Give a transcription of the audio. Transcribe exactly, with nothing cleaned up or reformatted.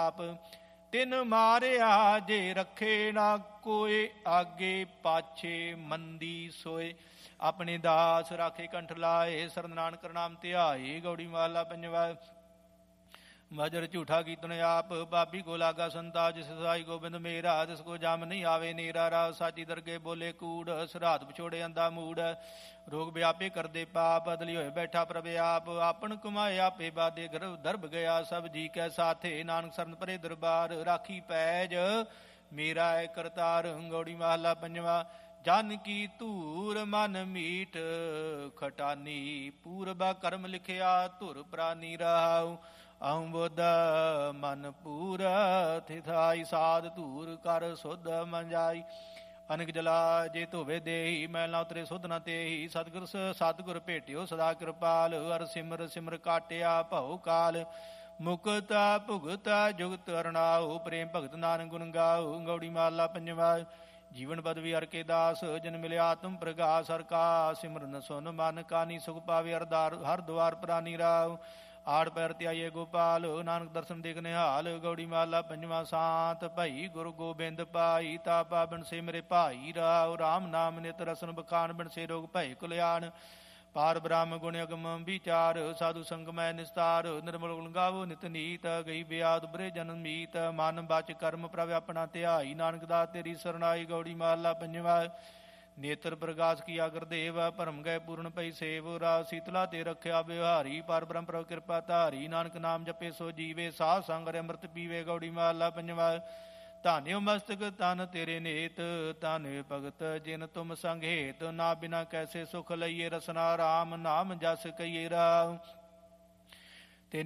ਆਪ। ਤਿਨ ਮਾਰਿਆ ਜੇ ਰੱਖੇ ਨਾ ਕੋਏ, ਆਗੇ ਪਾਛੇ ਮੰਦੀ ਸੋਏ। ਆਪਣੇ ਦਾਸ ਰਾਖੇ ਕੰਠ ਲਾਏ, ਸਰਦ ਨਾਨਕ ਨਾਮ ਧਿਆਏ। ਗੌੜੀ ਮਹਲਾ ਪੰਜਵਾ। ਮਜਰ ਝੂਠਾ ਕੀਰਤਨ ਆਪ, ਬਾਬੀ ਕੋ ਲਾਗਾ ਸੰਤਾ। ਜਿਸ ਸਾਈ ਗੋਬਿੰਦ ਮੇਰਾ, ਤਿਸ ਕੋ ਜਮ ਨਹੀਂ ਆਵੇ ਨੇਰਾ। ਰਾਵ ਸਾਚੀ ਦਰਗੇ ਬੋਲੇ ਕੂੜ, ਸਰਾਧ ਵਿਛੋੜੇ ਅੰਦਾ ਮੂੜ। ਰੋਗ ਵਿਆਪੇ ਕਰਦੇ ਪਾਪ, ਬਦਲੀ ਹੋਏ ਬੈਠਾ ਪ੍ਰਭ ਆਪ। ਆਪਨ ਕਮਾਏ ਆਪੇ ਬਾਦੇ, ਗਰਭ ਦਰਬ ਗਿਆ ਸਭ ਜੀ ਕੈ ਸਾਥੇ। ਨਾਨਕ ਸਰਨ ਪਰੇ ਦਰਬਾਰ, ਰਾਖੀ ਪੈਜ ਮੇਰਾ ਹੈ ਕਰਤਾਰ। ਗੌੜੀ ਮਹਲਾ ਪੰਜਵਾ। ਜਨ ਕੀ ਧੂਰ ਮਨ ਮੀਟ ਖਟਾਨੀ, ਪੂਰਬਾ ਕਰਮ ਲਿਖਿਆ ਧੁਰ ਪ੍ਰਾਨੀ। ਰਾਉ ਅਹੰ ਬੁੱਧ ਮਨ ਪੂਰਾ, ਥਿਥਾਈ ਸਾਧ ਧੂਰ ਕਰ ਸੁਧ ਮੰਜਾਈ। ਅਨਕ ਜਲਾ ਜੇ ਧੋਵੇ ਦੇਹੀ, ਮੈਲ ਨਾ ਉਤਰੇ ਸੁਧ ਨਾ ਤੇਹੀ। ਸਤਿਗੁਰ ਸਤਿਗੁਰ ਭੇਟਿਓ ਸਦਾ ਕਿਰਪਾਲ, ਹਰ ਸਿਮਰ ਸਿਮਰ ਕਾਟਿਆ ਭਉ ਕਾਲ। ਮੁਕਤਾ ਭੁਗਤਾ ਜੁਗਤ ਅਰਣਾਉ, ਪ੍ਰੇਮ ਭਗਤ ਨਾਨਕ ਗੁਣ ਗਾਉ। ਗੌੜੀ ਮਹਲਾ ਪੰਜਵਾ। ਜੀਵਨ ਪਦਵੀ ਹਰਿ ਕੇ ਦਾਸ, ਜਨ ਮਿਲਿਆ ਆਤਮ ਪ੍ਰਗਾਸ। ਹਰਿ ਕਾ ਸਿਮਰਨ ਸੁਨ ਮਨ ਕਾਨੀ, ਸੁਖ ਪਾਵੇ ਅਰਦਾਰ ਹਰ ਦੁਆਰ ਪ੍ਰਾਨੀ। ਰਾਉ ਆੜ ਪੈਰ ਧਿਆਈਏ ਗੋਪਾਲ, ਨਾਨਕ ਦਰਸ਼ਨ ਦੇਖ ਨਿਹਾਲ। ਗੌੜੀ ਮਹਲਾ ਪੰਜਵਾ। ਸਾਤ ਭਈ ਗੁਰੂ ਗੋਬਿੰਦ ਪਾਈ, ਤਾ ਪਾਵਨ ਸੇ ਮੇਰੇ ਭਾਈ। ਰਾਉ ਰਾਮ ਨਾਮ ਨਿਤ ਰਸਨ ਬਖਾਨ, ਬਿਨ ਸੇ ਰੋਗ ਭਏ ਕੁਲਿਆਣ। ਪਾਰ ਬ੍ਰਹਮ ਗੁਣ ਅਗਮ ਵਿਚਾਰ, ਸਾਧੂ ਸੰਗ ਮੈਂ ਨਿਸਤਾਰ। ਨਿਰਮਲ ਗੁਣ ਗਾਵੋ ਨਿਤ ਨੀਤ, ਗਈ ਬਿਆਦ ਬਰੇ ਜਨਮ ਮੀਤ। ਮਨ ਬਚ ਕਰਮ ਪ੍ਰਭ ਆਪਣਾ ਧਿਆਈ, ਨਾਨਕ ਦਾ ਤੇਰੀ ਸਰਣਾਈ। ਗੌੜੀ ਮਹਲਾ ਪੰਜਵਾ। ਨੇਤਰ ਪ੍ਰਗਾਸ ਕੀ ਆਗਰ ਦੇਵ, ਭਰਮ ਗਏ ਪੂਰਨ ਪਈ ਸੇਵ। ਰਾਜ ਸੀਤਲਾ ਤੇ ਰੱਖਿਆ ਵਿਵਹਾਰੀ, ਪਰ ਬ੍ਰਹਮ ਪ੍ਰਭ ਕਿਰਪਾ ਧਾਰੀ। ਨਾਨਕ ਨਾਮ ਜਪੇ ਸੋ ਜੀਵੇ, ਸਾਧ ਸੰਗ ਹਰਿ ਅੰਮ੍ਰਿਤ ਪੀਵੇ। ਗੌੜੀ ਮਹਲਾ ਪੰਜਵਾ। ਧਾਨਿਓ ਮਸਤਕ ਤਨ ਤੇਰੇ ਨੇਤ, ਧਾਨਿਓ ਭਗਤ ਜਿਨ ਤੁਮ ਸੰਗ ਹੇਤ। ਨਾ ਬਿਨਾ ਕੈਸੇ ਸੁਖ ਲਈਏ, ਰਸਨਾ ਰਾਮ ਨਾਮ ਜਸ ਕਈਏ। ਰਾਮ